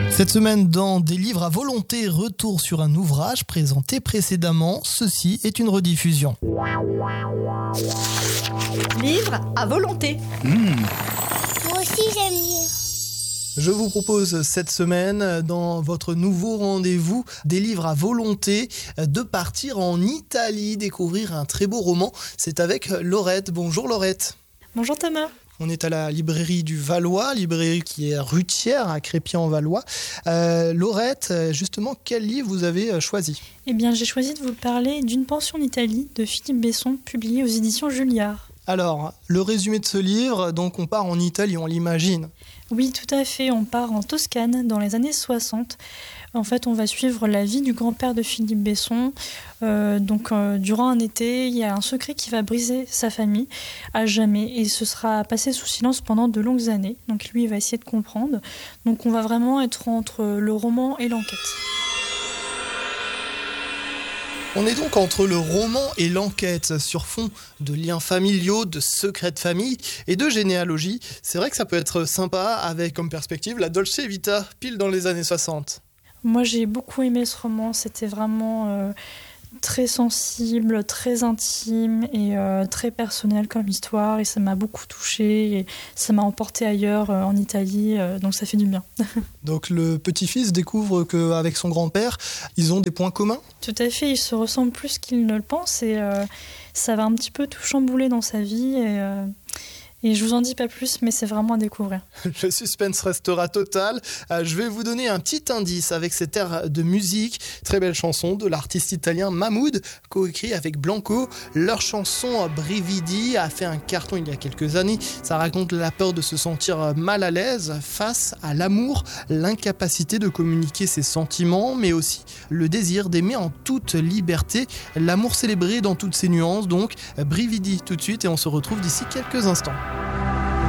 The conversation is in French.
Cette semaine, dans Des livres à volonté, retour sur un ouvrage présenté précédemment. Ceci est une rediffusion. Livre à volonté. Moi aussi j'aime lire. Je vous propose cette semaine, dans votre nouveau rendez-vous Des livres à volonté, de partir en Italie, découvrir un très beau roman. C'est avec Laurette. Bonjour Laurette. Bonjour Thomas. On est à la librairie du Valois, librairie qui est rue Thiers, à Crépy-en-Valois. Laurette, justement, quel livre vous avez choisi ? Eh bien, j'ai choisi de vous parler d'Une pension en Italie de Philippe Besson, publié aux éditions Julliard. Alors, le résumé de ce livre, donc on part en Italie, on l'imagine. Oui, tout à fait. On part en Toscane dans les années 60. En fait, on va suivre la vie du grand-père de Philippe Besson. Durant un été, il y a un secret qui va briser sa famille à jamais. Et ce sera passé sous silence pendant de longues années. Donc lui, il va essayer de comprendre. Donc on va vraiment être entre le roman et l'enquête. On est donc entre le roman et l'enquête, sur fond de liens familiaux, de secrets de famille et de généalogie. C'est vrai que ça peut être sympa avec comme perspective la Dolce Vita, pile dans les années 60. Moi, j'ai beaucoup aimé ce roman. C'était vraiment très sensible, très intime et très personnel comme histoire. Et ça m'a beaucoup touchée et ça m'a emporté ailleurs en Italie. Donc ça fait du bien. Donc le petit-fils découvre qu'avec son grand-père, ils ont des points communs ? Tout à fait, ils se ressemblent plus qu'ils ne le pensent. Et ça va un petit peu tout chambouler dans sa vie. Et je vous en dis pas plus, mais c'est vraiment à découvrir. Le suspense restera total. Je vais vous donner un petit indice avec cet air de musique. Très belle chanson de l'artiste italien Mahmood, coécrit avec Blanco. Leur chanson Brividi a fait un carton il y a quelques années. Ça raconte la peur de se sentir mal à l'aise face à l'amour, l'incapacité de communiquer ses sentiments, mais aussi le désir d'aimer en toute liberté. L'amour célébré dans toutes ses nuances. Donc Brividi tout de suite et on se retrouve d'ici quelques instants.